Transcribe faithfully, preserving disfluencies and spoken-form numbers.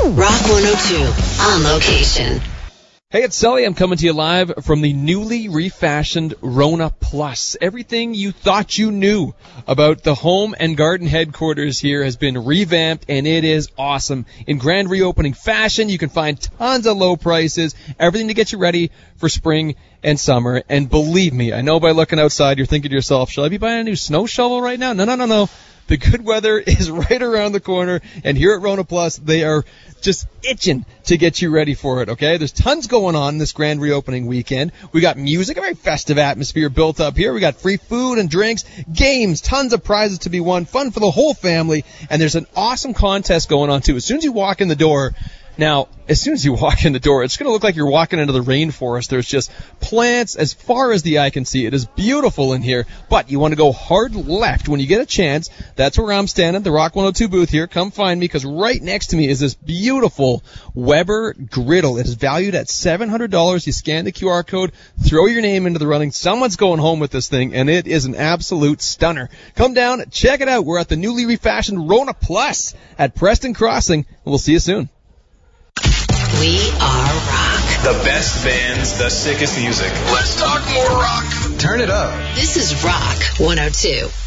Rock one oh two, on location. Hey, it's Sully. I'm coming to you live from the newly refashioned Rona Plus. Everything you thought you knew about the home and garden headquarters here has been revamped, and it is awesome. In grand reopening fashion, you can find tons of low prices, everything to get you ready for spring and summer. And believe me, I know by looking outside, you're thinking to yourself, should I be buying a new snow shovel right now? No, no, no, no. The good weather is right around the corner, and here at Rona Plus, they are just itching to get you ready for it, okay? There's tons going on this grand reopening weekend. We got music, a very festive atmosphere built up here. We got free food and drinks, games, tons of prizes to be won, fun for the whole family, and there's an awesome contest going on, too. As soon as you walk in the door, now, as soon as you walk in the door, it's going to look like you're walking into the rainforest. There's just plants as far as the eye can see. It is beautiful in here, but you want to go hard left when you get a chance. That's where I'm standing, the Rock one oh two booth here. Come find me, because right next to me is this beautiful Weber griddle. It is valued at seven hundred dollars. You scan the Q R code, throw your name into the running. Someone's going home with this thing, and it is an absolute stunner. Come down, check it out. We're at the newly refashioned Rona Plus at Preston Crossing, and we'll see you soon. We are rock. The best bands, the sickest music. Let's talk more rock. Turn it up. This is Rock one oh two.